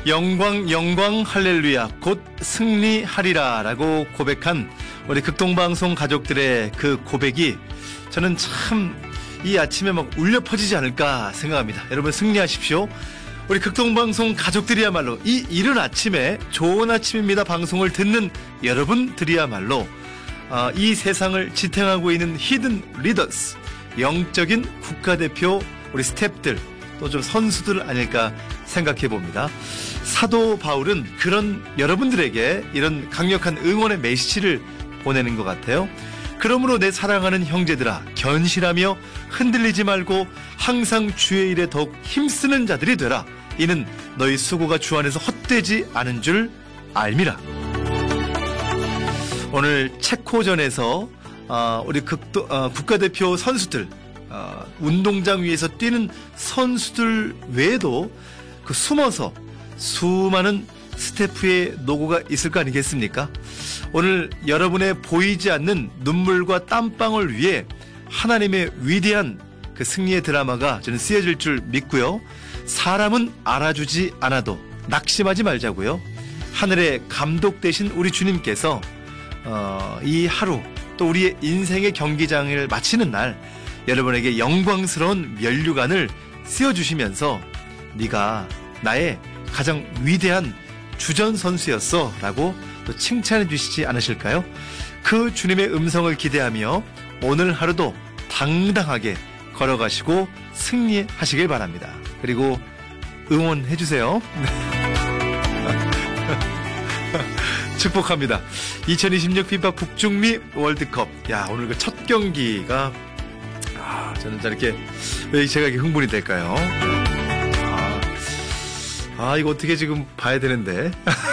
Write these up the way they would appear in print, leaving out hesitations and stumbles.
영광 영광 할렐루야 곧 승리하리라 라고 고백한 우리 극동방송 가족들의 그 고백이 저는 참 이 아침에 막 울려 퍼지지 않을까 생각합니다. 여러분 승리하십시오. 우리 극동방송 가족들이야말로 이 이른 아침에 좋은 아침입니다 방송을 듣는 여러분들이야말로 이 세상을 지탱하고 있는 히든 리더스, 영적인 국가대표 우리 스태프들 또 좀 선수들 아닐까 생각해 봅니다. 사도 바울은 그런 여러분들에게 이런 강력한 응원의 메시지를 보내는 것 같아요. 그러므로 내 사랑하는 형제들아 견실하며 흔들리지 말고 항상 주의 일에 더욱 힘쓰는 자들이 되라. 이는 너희 수고가 주 안에서 헛되지 않은 줄 알미라. 오늘 체코전에서 우리 국가대표 선수들 운동장 위에서 뛰는 선수들 외에도 그 숨어서 수많은 스태프의 노고가 있을 거 아니겠습니까? 오늘 여러분의 보이지 않는 눈물과 땀방울 위에 하나님의 위대한 그 승리의 드라마가 저는 쓰여질 줄 믿고요. 사람은 알아주지 않아도 낙심하지 말자고요. 하늘의 감독 되신 우리 주님께서 이 하루 또 우리의 인생의 경기장을 마치는 날 여러분에게 영광스러운 면류관을 씌워주시면서 네가 나의 가장 위대한 주전 선수였어 라고 또 칭찬해 주시지 않으실까요? 그 주님의 음성을 기대하며 오늘 하루도 당당하게 걸어가시고 승리하시길 바랍니다. 그리고 응원해 주세요. 축복합니다. 2026 피파 북중미 월드컵. 야, 오늘 그 첫 경기가 저는 저렇게 왜 제가 이렇게 흥분이 될까요? 이거 어떻게 지금 봐야 되는데.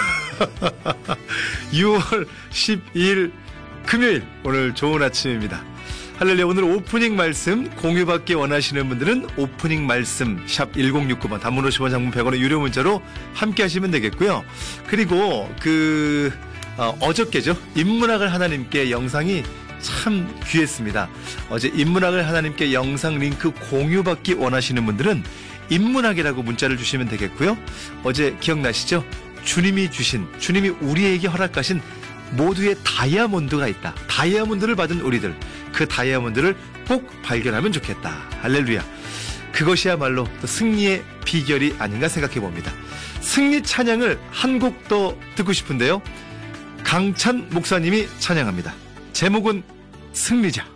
6월 12일 금요일 오늘 좋은 아침입니다. 할렐루야. 오늘 오프닝 말씀 공유받기 원하시는 분들은 오프닝 말씀 샵 1069번 단문 50원 장문 100원의 유료 문자로 함께 하시면 되겠고요. 그리고 어저께죠. 인문학을 하나님께 영상이 참 귀했습니다. 어제 인문학을 하나님께 영상 링크 공유받기 원하시는 분들은 인문학이라고 문자를 주시면 되겠고요. 어제 기억나시죠? 주님이 우리에게 허락하신 모두의 다이아몬드가 있다. 다이아몬드를 받은 우리들, 그 다이아몬드를 꼭 발견하면 좋겠다. 할렐루야. 그것이야말로 또 승리의 비결이 아닌가 생각해 봅니다. 승리 찬양을 한 곡 더 듣고 싶은데요. 강찬 목사님이 찬양합니다. 제목은 승리자.